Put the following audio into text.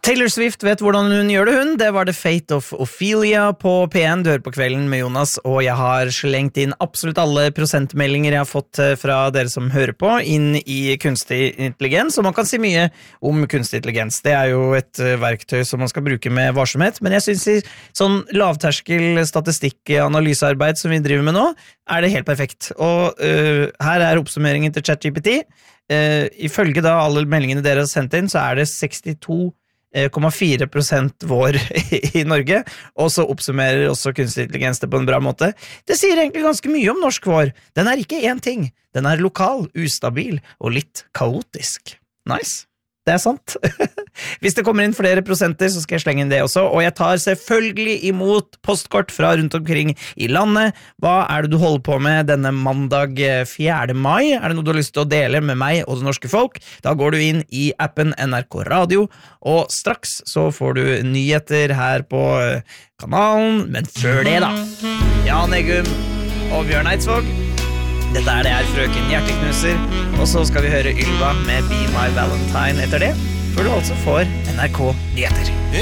Taylor Swift vet hvordan hun gjør det, hun. Det var The Fate of Ophelia på P1, Dør på kvelden med Jonas, og jeg har slengt inn absolutt alle prosentmeldinger jeg har fått fra dere som hører på, inn i kunstig intelligens, og man kan si mye om kunstig intelligens. Det er jo et verktøy som man skal bruke med varsomhet, men jeg synes i sånn lavterskel statistikk-analysearbeid som vi driver med nå, er det helt perfekt. Og her er oppsummeringen til ChatGPT. Ifølge da alle meldingene dere har sendt inn, så er det 62,4% vår i Norge, og så oppsummerer også kunstig intelligens det på en bra måte. Det sier egentlig ganske mye om norsk vår. Den er ikke en ting. Den er lokal, ustabil og litt kaotisk. Nice. Det er sant. Hvis det kommer inn flere prosenter, så skal jeg slenge inn det også, og jeg tar selvfølgelig imot postkort fra rundt omkring i landet. Hva er det du holder på med denne mandag 4. mai? Er det noe du har lyst til å dele med meg og det norske folk? Da går du inn i appen NRK Radio, og straks så får du nyheter her på kanalen, men før det da, Jan Eggum og Bjørn Eidsvåg. Dette er det her frøken Hjerteknuser, og så skal vi høre Ylva med Be My Valentine etter det, før du altså får NRK Nyheter.